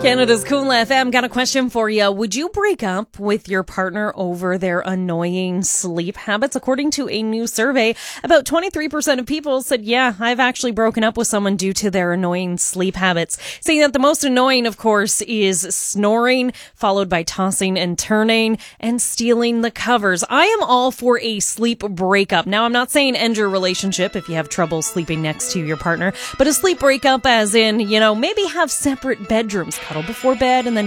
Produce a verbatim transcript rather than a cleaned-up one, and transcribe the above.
Canada's Cool F M. Got a question for you. Would you break up with your partner over their annoying sleep habits? According to a new survey, about twenty-three percent of people said, yeah, I've actually broken up with someone due to their annoying sleep habits. Saying that the most annoying, of course, is snoring, followed by tossing and turning and stealing the covers. I am all for a sleep breakup. Now, I'm not saying end your relationship if you have trouble sleeping next to your partner, but a sleep breakup as in, you know, maybe have separate bedrooms, cuddle before bed, and then